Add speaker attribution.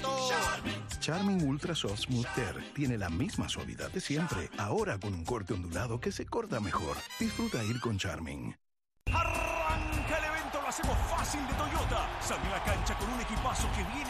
Speaker 1: Charmin Ultra Soft Smooth Tear tiene la misma suavidad de siempre, ahora con un corte ondulado que se corta mejor. Disfruta ir con Charmin.
Speaker 2: Arranca el evento, lo hacemos fácil de Toyota. Sale a la cancha con un equipazo que viene